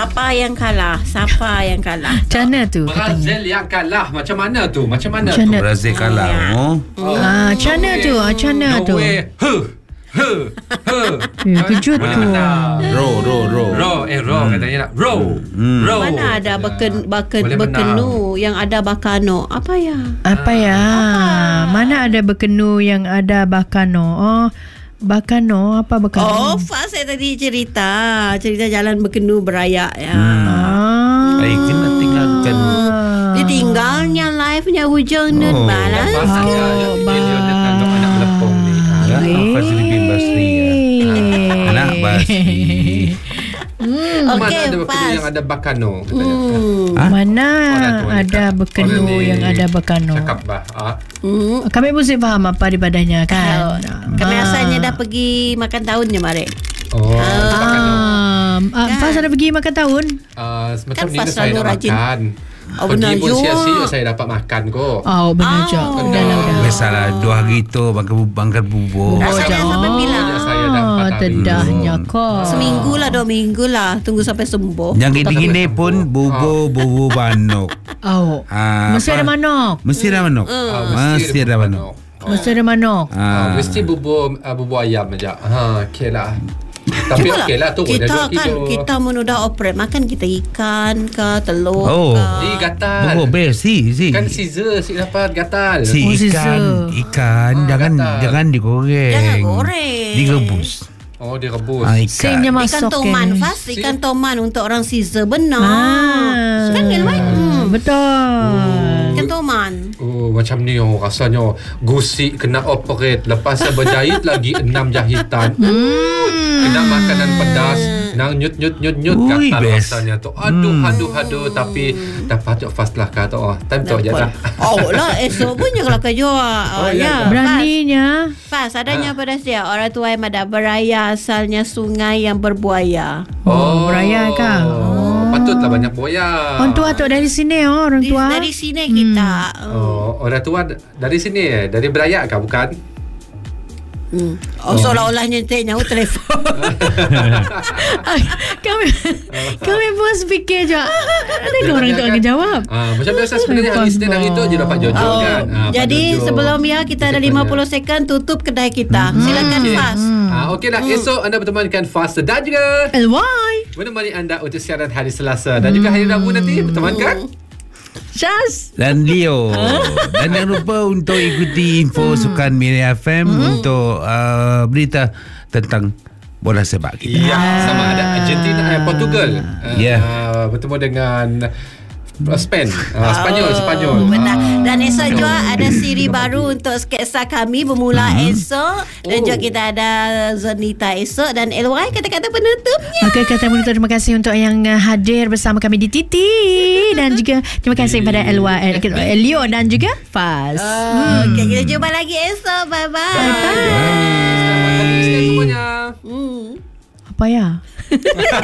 Siapa yang kalah? Macam mana tu? Brazil yang kalah. Macam mana tu? Brazil kalah. Macam mana tu? No way. Kejut tu. Raw katanya nak. Raw. Mana ada berkenu yang ada bakano? Apa ya? Mana ada berkenu yang ada bakano? Bakano apa bakano? Fas saya tadi cerita jalan berkenu berayak ya. Kena tinggalkan. Dia tinggalnya live-nya hujung nun balas. Anak melepong ni. Fasilitin Basri. Anak Basri. Mana ada berkenu yang ada bakano? Mana ada berkenu yang ada bakano? Cakap bah. Kami mesti faham apa dipadanya kan. Kami asalnya dah pergi makan tahunnya Mare. Bakano. Fas ada pergi makan tahun? Macam Kan ni Fas saya selalu nak rajin. makan. Benar Pergi pun juga. sia-sia saya dapat makan kok. Benar je. Biasalah 2 hari tu makan bubur. Rasanya sampai bila? Saya dah 4 hari. Tedahnya kok. Seminggu lah 2 minggu lah. Tunggu sampai sembuh. Yang gini-gini pun bubur manok. Mesti ada manok. Mesti ada manok. Mesti ada manok. Mesti ada manok. Mesti bubur ayam aja. Okey lah. Tapi okey lah tu Kita kan kita menudah operate makan kita ikan ke telur ke. Gatal. Bubur best si. Kan Caesar si dapat gatal. Ikan jangan digoreng. Jangan goreng. Direbus. Direbus. Sehingga masuk Ikan toman Fas. Ikan toman untuk orang Caesar benar. Kan Melwan? Betul. Ikan toman. Macam ni rasanya gusik kena operate. Lepas saya berjahit lagi 6 jahitan. Kena makanan pedas. Nang nyut gatal rasanya tu. Aduh. Tapi dapat fast lah kata. Time tu je dah. Lah esok punya kalau kerja. Beraninya. Fas adanya pada dia. Orang tua yang ada beraya asalnya sungai yang berbuaya. Beraya kah? Patutlah banyak buaya. Orang tua tu dari sini orang tua. Dari sini kita. Orang tua dari sini. Dari Berayak kah bukan? Seolah-olah nyentik nyawa telefon. Kami pun fikir je. Ada orang tu akan jawab. Macam biasa sebenarnya hari Isnin hari tu je dapat jojo kan. Jadi sebelum kita ada 50 second tutup kedai kita. Silakan Fas. Okeylah, esok anda berteman dengan Fas dan juga LY menemani anda untuk siaran hari Selasa dan juga hari Rabu nanti bertemankan Syaz dan Leo. Dan jangan lupa untuk ikuti info Sukan Miria FM untuk berita tentang bola sepak kita. Sama ada Argentina Portugal. Bertemu dengan Spain. Spanyol. Benar. Dan esok juga ada siri baru untuk sketsa kami bermula esok. Dan juga kita ada Zonita esok. Dan LY kata-kata penutupnya. Okey, kata penutup terima kasih untuk yang hadir bersama kami di Titi. Dan juga terima kasih kepada LY, Leo dan juga Faz. Okey, kita jumpa lagi esok. Bye-bye. Selamat hari Isnin semuanya. Apa ya?